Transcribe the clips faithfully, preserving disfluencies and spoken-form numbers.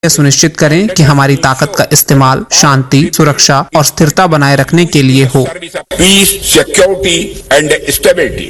सुनिश्चित करें कि हमारी ताकत का इस्तेमाल शांति, सुरक्षा और स्थिरता बनाए रखने के लिए हो। Piece, security and stability.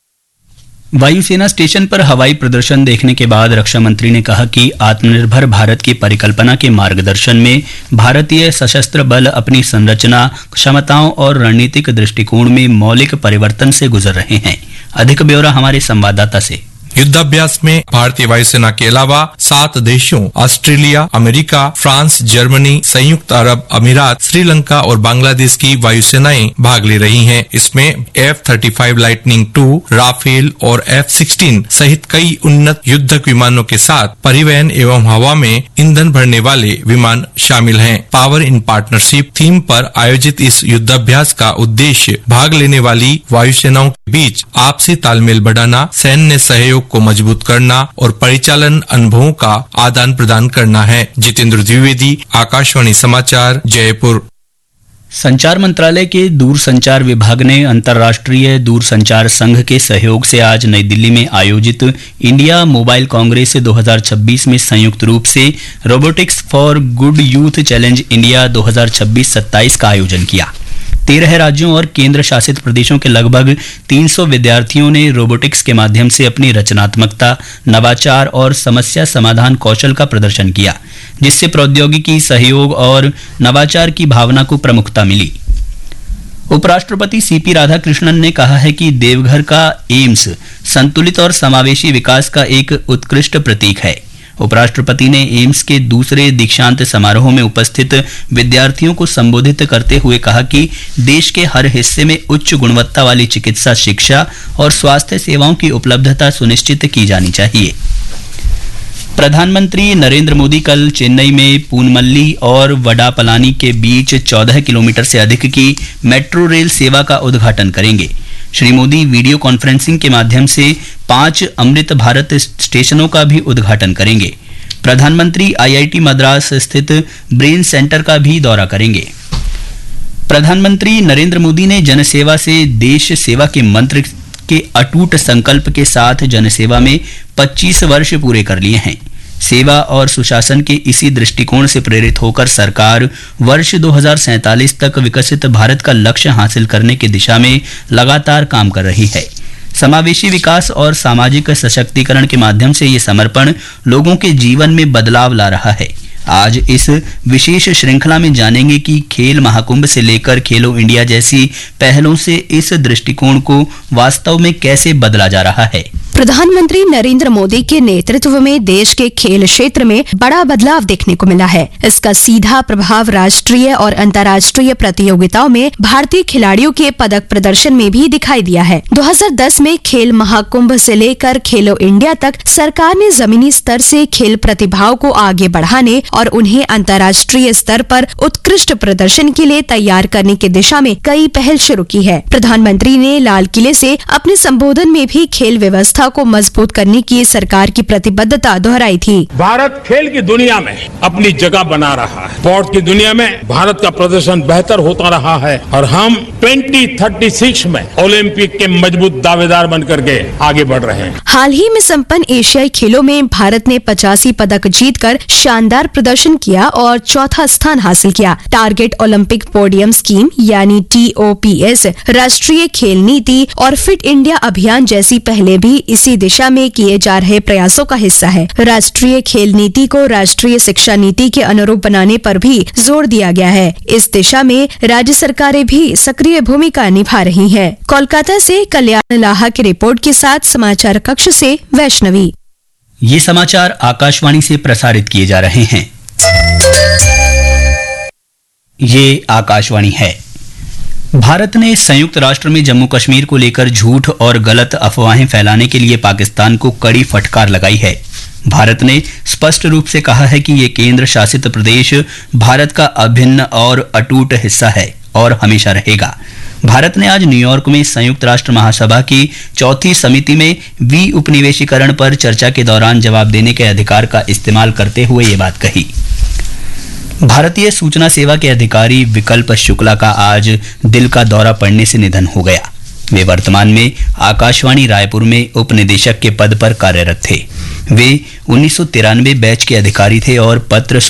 वायुसेना स्टेशन पर हवाई प्रदर्शन देखने के बाद रक्षा मंत्री ने कहा कि आत्मनिर्भर भारत की परिकल्पना के मार्गदर्शन में भारतीय सशस्त्र बल अपनी संरचना, क्षमताओं और रणनीतिक दृष्टिकोण में मौलिक परिवर्तन से गुजर रहे हैं। अधिक ब्यौरा हमारे संवाददाता से। युद्धाभ्यास में भारतीय वायुसेना के अलावा सात देशों ऑस्ट्रेलिया, अमेरिका, फ्रांस, जर्मनी, संयुक्त अरब अमीरात, श्रीलंका और बांग्लादेश की वायुसेनाएं भाग ले रही हैं। इसमें F thirty five lightning to, Rafale और एफ सिक्सटीन सहित कई उन्नत युद्धक विमानों के साथ परिवहन एवं हवा में ईंधन भरने वाले विमान शामिल हैं। पावर इन पार्टनरशिप थीम पर आयोजित इस युद्धाभ्यास का उद्देश्य भाग लेने वाली वायुसेनाओं के बीच आपसी तालमेल बढ़ाना, सैन्य सहयोग को मजबूत करना और परिचालन अनुभवों का आदान प्रदान करना है। जितेंद्र द्विवेदी, आकाशवाणी समाचार, जयपुर। संचार मंत्रालय के दूरसंचार विभाग ने अंतर्राष्ट्रीय दूरसंचार संघ के सहयोग से आज नई दिल्ली में आयोजित इंडिया मोबाइल कांग्रेस दो हज़ार छब्बीस में संयुक्त रूप से robotics for good youth challenge India दो हज़ार छब्बीस सत्ताईस का आयोजन किया। तेरह राज्यों और केंद्र शासित प्रदेशों के लगभग तीन सौ विद्यार्थियों ने रोबोटिक्स के माध्यम से अपनी रचनात्मकता, नवाचार और समस्या समाधान कौशल का प्रदर्शन किया, जिससे प्रौद्योगिकी, सहयोग और नवाचार की भावना को प्रमुखता मिली। उपराष्ट्रपति सीपी राधाकृष्णन ने कहा है कि देवघर का एम्स संतुलित और समावेशी विकास का एक उत्कृष्ट प्रतीक है। उपराष्ट्रपति ने एम्स के दूसरे दीक्षांत समारोह में उपस्थित विद्यार्थियों को संबोधित करते हुए कहा कि देश के हर हिस्से में उच्च गुणवत्ता वाली चिकित्सा शिक्षा और स्वास्थ्य सेवाओं की उपलब्धता सुनिश्चित की जानी चाहिए। प्रधानमंत्री नरेंद्र मोदी कल चेन्नई में पूनमल्ली और वडापलानी के बीच चौदह किलोमीटर से अधिक की मेट्रो रेल सेवा का उद्घाटन करेंगे। श्री मोदी वीडियो कॉन्फ्रेंसिंग के माध्यम से पांच अमृत भारत स्टेशनों का भी उद्घाटन करेंगे। प्रधानमंत्री आईआईटी मद्रास स्थित ब्रेन सेंटर का भी दौरा करेंगे। प्रधानमंत्री नरेंद्र मोदी ने जनसेवा से देश सेवा के मंत्र के अटूट संकल्प के साथ जनसेवा में पच्चीस वर्ष पूरे कर लिए हैं। सेवा और सुशासन के इसी दृष्टिकोण से प्रेरित होकर सरकार वर्ष दो हज़ार सैंतालीस तक विकसित भारत का लक्ष्य हासिल करने की दिशा में लगातार काम कर रही है। समावेशी विकास और सामाजिक सशक्तिकरण के माध्यम से ये समर्पण लोगों के जीवन में बदलाव ला रहा है। आज इस विशेष श्रृंखला में जानेंगे कि खेल महाकुंभ से लेकर खेलो इंडिया जैसी पहलों से इस दृष्टिकोण को वास्तव में कैसे बदला जा रहा है। प्रधानमंत्री नरेंद्र मोदी के नेतृत्व में देश के खेल क्षेत्र में बड़ा बदलाव देखने को मिला है। इसका सीधा प्रभाव राष्ट्रीय और अंतर्राष्ट्रीय प्रतियोगिताओं में भारतीय खिलाड़ियों के पदक प्रदर्शन में भी दिखाई दिया है। दो हज़ार दस में खेल महाकुंभ से लेकर खेलो इंडिया तक सरकार ने जमीनी स्तर से खेल प्रतिभाओं को आगे बढ़ाने और उन्हें अंतर्राष्ट्रीय स्तर पर उत्कृष्ट प्रदर्शन के लिए तैयार करने की दिशा में कई पहल शुरू की है। प्रधानमंत्री ने लाल किले से अपने संबोधन में भी खेल व्यवस्था को मजबूत करने की सरकार की प्रतिबद्धता दोहराई थी। भारत खेल की दुनिया में अपनी जगह बना रहा है। स्पोर्ट की दुनिया में भारत का प्रदर्शन बेहतर होता रहा है और हम ट्वेंटी थर्टी सिक्स में ओलंपिक के मजबूत दावेदार बनकर के आगे बढ़ रहे हैं। हाल ही में संपन्न एशियाई खेलों में भारत ने पचासी पदक जीतकर शानदार प्रदर्शन किया और चौथा स्थान हासिल किया। टारगेट ओलंपिक पोडियम स्कीम यानी टी ओ पी एस, राष्ट्रीय खेल नीति और फिट इंडिया अभियान जैसी पहले भी इसी दिशा में किए जा रहे प्रयासों का हिस्सा है। राष्ट्रीय खेल नीति को राष्ट्रीय शिक्षा नीति के अनुरूप बनाने पर भी जोर दिया गया है। इस दिशा में राज्य सरकारें भी सक्रिय भूमिका निभा रही हैं। कोलकाता से कल्याण लाहा की रिपोर्ट के साथ समाचार कक्ष से वैष्णवी। ये समाचार आकाशवाणी से प्रसारित किए जा रहे हैं। ये आकाशवाणी है। भारत ने संयुक्त राष्ट्र में जम्मू कश्मीर को लेकर झूठ और गलत अफवाहें फैलाने के लिए पाकिस्तान को कड़ी फटकार लगाई है। भारत ने स्पष्ट रूप से कहा है कि ये केंद्र शासित प्रदेश भारत का अभिन्न और अटूट हिस्सा है और हमेशा रहेगा। भारत ने आज न्यूयॉर्क में संयुक्त राष्ट्र महासभा की चौथी समिति में वी उपनिवेशीकरण पर चर्चा के दौरान जवाब देने के अधिकार का इस्तेमाल करते हुए ये बात कही। भारतीय सूचना सेवा के अधिकारी विकल्प शुक्ला का आज दिल का दौरा पड़ने से निधन हो गया। वे वर्तमान में आकाशवाणी रायपुर में उप निदेशक के पद पर कार्यरत थे। वे उन्नीस सौ तिरानवे बैच के अधिकारी थे और पत्र